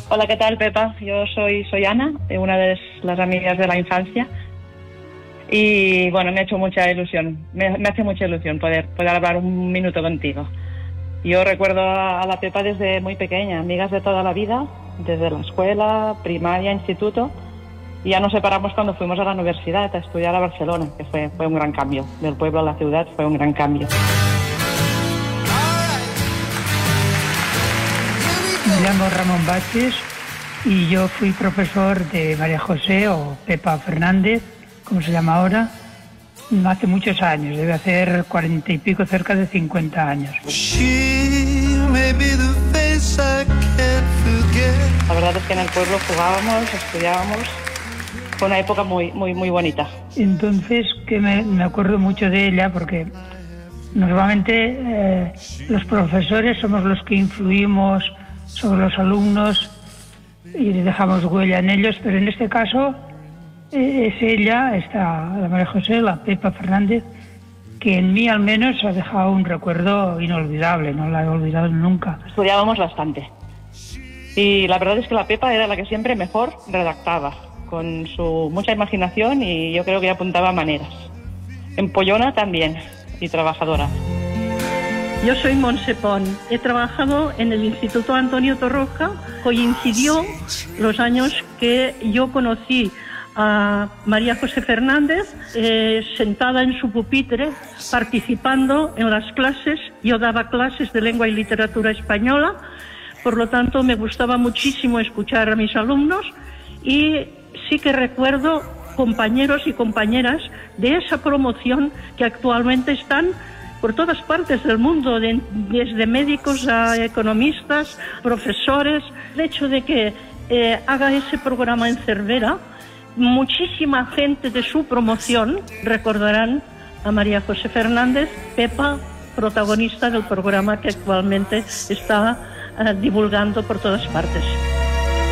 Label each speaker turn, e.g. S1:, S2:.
S1: Hola, ¿qué tal, Pepa? Yo soy Ana, una de las amigas de la infancia. Y bueno, me ha hecho mucha ilusión, me hace mucha ilusión poder hablar un minuto contigo. Yo recuerdo a la Pepa desde muy pequeña, amigas de toda la vida, desde la escuela, primaria, instituto. Y ya nos separamos cuando fuimos a la universidad a estudiar a Barcelona, que fue un gran cambio. Del pueblo a la ciudad fue un gran cambio.
S2: Me llamo Ramón Baches y yo fui profesor de María José o Pepa Fernández, como se llama ahora, hace muchos años, debe hacer 40 y pico, cerca de 50 años.
S1: La verdad es que en el pueblo jugábamos, estudiábamos, fue una época muy bonita.
S2: Entonces, que me acuerdo mucho de ella porque normalmente los profesores somos los que influimos sobre los alumnos y dejamos huella en ellos, pero en este caso es ella, la María José, la Pepa Fernández, que en mí al menos ha dejado un recuerdo inolvidable, no la he olvidado nunca.
S1: Estudiábamos bastante y la verdad es que la Pepa era la que siempre mejor redactaba, con su mucha imaginación, y yo creo que apuntaba maneras. Empollona también y trabajadora.
S3: Yo soy Montse Pont. He trabajado en el Instituto Antonio Torroja. Coincidió los años que yo conocí a María José Fernández, sentada en su pupitre, participando en las clases. Yo daba clases de lengua y literatura española, por lo tanto me gustaba muchísimo escuchar a mis alumnos, y sí que recuerdo compañeros y compañeras de esa promoción que actualmente están por todas partes del mundo, desde médicos a economistas, profesores. El hecho de que haga ese programa en Cervera, muchísima gente de su promoción recordarán a María José Fernández, Pepa, protagonista del programa que actualmente está divulgando por todas partes.